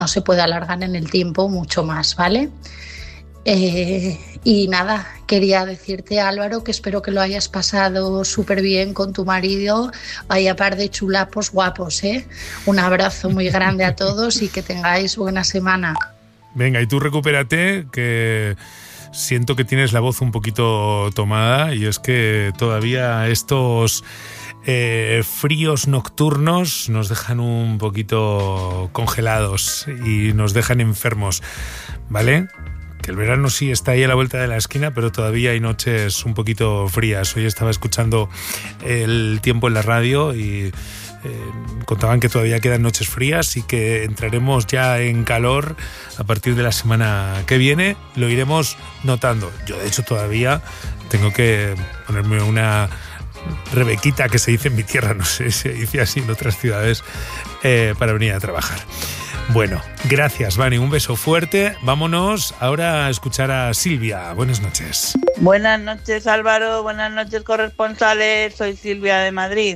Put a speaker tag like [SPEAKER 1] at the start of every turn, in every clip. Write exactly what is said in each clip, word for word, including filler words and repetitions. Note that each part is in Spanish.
[SPEAKER 1] no se puede alargar en el tiempo mucho más, ¿vale? Eh, y nada, quería decirte, Álvaro, que espero que lo hayas pasado súper bien con tu marido. Vaya par de chulapos guapos, ¿eh? Un abrazo muy grande a todos y que tengáis buena semana.
[SPEAKER 2] Venga, y tú recupérate, que siento que tienes la voz un poquito tomada, y es que todavía estos eh, fríos nocturnos nos dejan un poquito congelados y nos dejan enfermos, ¿vale? Que el verano sí está ahí a la vuelta de la esquina, pero todavía hay noches un poquito frías. Hoy estaba escuchando el tiempo en la radio y eh, contaban que todavía quedan noches frías y que entraremos ya en calor a partir de la semana que viene. Lo iremos notando. Yo, de hecho, todavía tengo que ponerme una rebequita, que se dice en mi tierra, no sé si se dice así en otras ciudades, eh, para venir a trabajar. Bueno, gracias, Vani, un beso fuerte. Vámonos ahora a escuchar a Silvia. Buenas noches.
[SPEAKER 3] Buenas noches, Álvaro. Buenas noches, corresponsales. Soy Silvia de Madrid.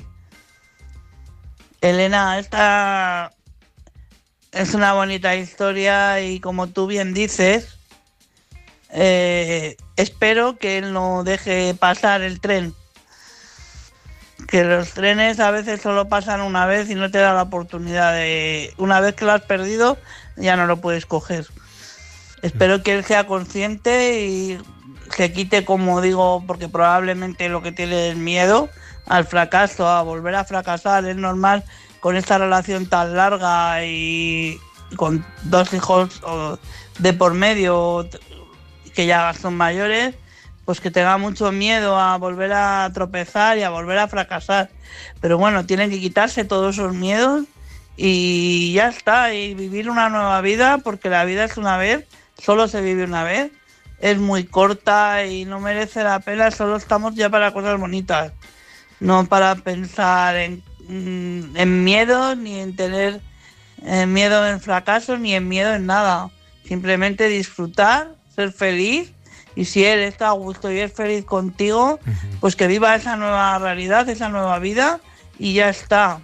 [SPEAKER 3] Elena, esta es una bonita historia y, como tú bien dices, eh, espero que él no deje pasar el tren. Que los trenes a veces solo pasan una vez y no te da la oportunidad de... Una vez que lo has perdido, ya no lo puedes coger. Espero que él sea consciente y se quite, como digo, porque probablemente lo que tiene es miedo al fracaso, a volver a fracasar. Es normal, con esta relación tan larga y con dos hijos de por medio que ya son mayores, pues que tenga mucho miedo a volver a tropezar y a volver a fracasar. Pero bueno, tienen que quitarse todos esos miedos y ya está, y vivir una nueva vida, porque la vida es una vez, solo se vive una vez, es muy corta y no merece la pena. Solo estamos ya para cosas bonitas, no para pensar en, en miedo, ni en tener en miedo en fracaso, ni en miedo en nada. Simplemente disfrutar, ser feliz. Y si él está a gusto y es feliz contigo, uh-huh, pues que viva esa nueva realidad, esa nueva vida, y ya está.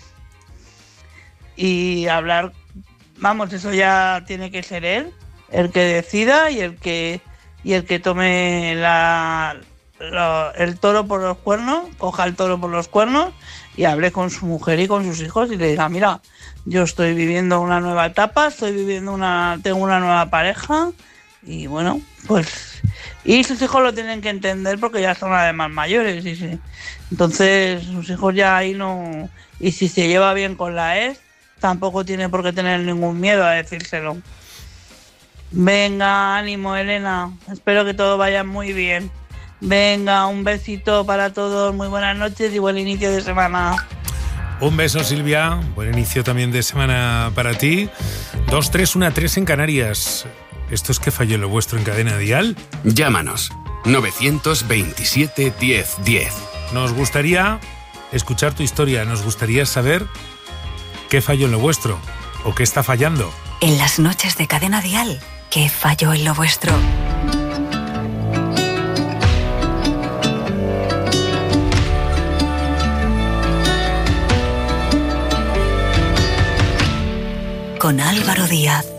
[SPEAKER 3] Y hablar, vamos, eso ya tiene que ser él, el que decida y el que y el que tome la, la, el toro por los cuernos, coja el toro por los cuernos y hable con su mujer y con sus hijos y le diga: mira, yo estoy viviendo una nueva etapa, estoy viviendo una, tengo una nueva pareja, y bueno, pues... Y sus hijos lo tienen que entender porque ya son además mayores. Y sí. Entonces sus hijos ya ahí no... Y si se lleva bien con la ex, tampoco tiene por qué tener ningún miedo a decírselo. Venga, ánimo, Elena. Espero que todo vaya muy bien. Venga, un besito para todos. Muy buenas noches y buen inicio de semana.
[SPEAKER 2] Un beso, Silvia. Buen inicio también de semana para ti. dos tres uno tres en Canarias. ¿Esto es que falló lo vuestro en Cadena Dial?
[SPEAKER 4] Llámanos. nueve dos siete, diez, diez.
[SPEAKER 2] Nos gustaría escuchar tu historia. Nos gustaría saber qué falló en lo vuestro o qué está fallando.
[SPEAKER 5] En las noches de Cadena Dial, ¿qué falló en lo vuestro? Con Álvaro Díaz.